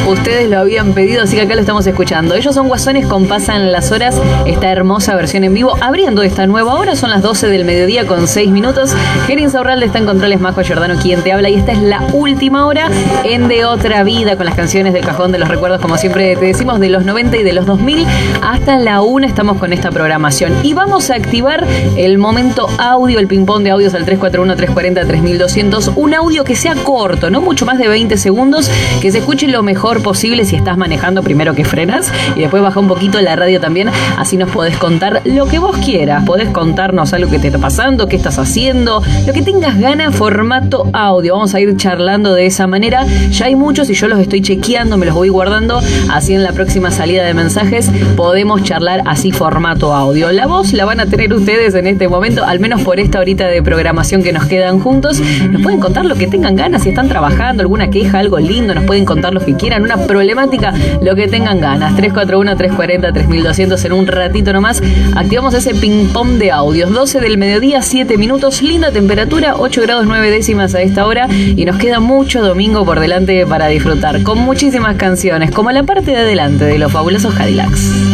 Ustedes lo habían pedido, así que acá lo estamos escuchando. Ellos son Guasones con Pasan las Horas, esta hermosa versión en vivo, abriendo esta nueva hora. Son las 12 del mediodía con 6 minutos. Gerin Saurralde está en controles, Majo Giordano quien te habla, y esta es la última hora en De Otra Vida, con las canciones del cajón de los recuerdos, como siempre te decimos, de los 90 y de los 2000. Hasta la 1 estamos con esta programación. Y vamos a activar el momento audio, el ping-pong de audios al 341-340-3200. Un audio que sea corto, no mucho más de 20 segundos, que se escuche lo mejor posible. Si estás manejando, primero que frenas y después baja un poquito la radio también, así nos podés contar lo que vos quieras. Podés contarnos algo que te está pasando, qué estás haciendo, lo que tengas ganas, formato audio. Vamos a ir charlando de esa manera. Ya hay muchos y yo los estoy chequeando, me los voy guardando, así en la próxima salida de mensajes podemos charlar así formato audio. La voz la van a tener ustedes en este momento, al menos por esta horita de programación que nos quedan juntos. Nos pueden contar lo que tengan ganas, si están trabajando, alguna queja, algo lindo, nos pueden contar lo que quieran, una problemática, lo que tengan ganas. 341-340-3200. En un ratito nomás activamos ese ping-pong de audios. 12 del mediodía, 7 minutos, linda temperatura, 8 grados 9 décimas a esta hora, y nos queda mucho domingo por delante para disfrutar, con muchísimas canciones, como la parte de adelante de los fabulosos Cadillacs.